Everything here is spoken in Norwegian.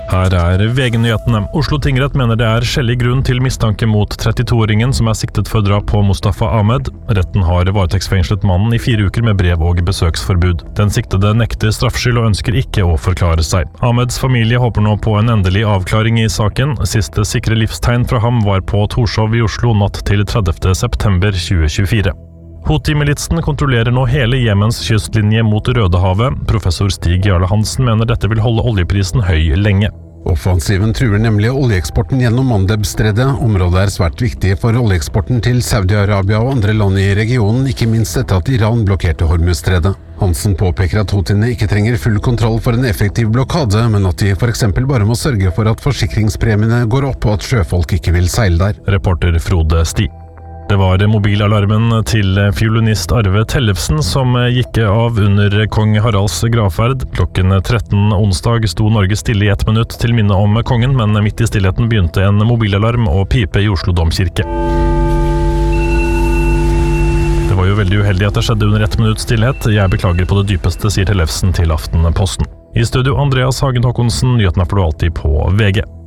Her er VG-nyhetene. Oslo tingrett mener det er skjellig grunn til mistanke mot 32-åringen som er siktet for drap på Mustafa Ahmed. Retten har varetektsfengslet mannen i 4 uker med brev- og besøksforbud. Den siktede nekter straffskyld og ønsker ikke å forklare seg. Ahmeds familie håper nå på en endelig avklaring i saken. Siste sikre livstegn fra ham var på Torshov i Oslo natt til 30. september 2024. Houthi-militsen kontrollerer nå hele Jemens kystlinje mot Rødehavet. Professor Stig Jarle Hansen mener dette vil holde oljeprisen høy lenge. Offensiven truer nemlig oljeeksporten gjennom Mandeb-streddet. Området er svært viktig for oljeeksporten til Saudi-Arabia og andre land i regionen, ikke minst etter at Iran blokkerte Hormuz-streddet. Hansen påpeker at Houthiene ikke trenger full kontroll for en effektiv blokade, men at de for eksempel bare må sørge for at forsikringspremiene går opp og at sjøfolk ikke vil seile der. Reporter Frode Sti. Det var mobilalarmen til fiolinist Arve Tellefsen som gikk av under kong Haralds gravferd. Klokken 13 onsdag sto Norge stille i 1 minutt til minne om kongen, men midt i stillheten begynte en mobilalarm å pipe i Oslo domkirke. Det var jo veldig uheldig at det skjedde under 1 minutts stillhet. Jeg beklager på det dypeste, sier Tellefsen til Aftenposten. I studio Andreas Hagen Håkonsen, nyhetene får du alltid på VG.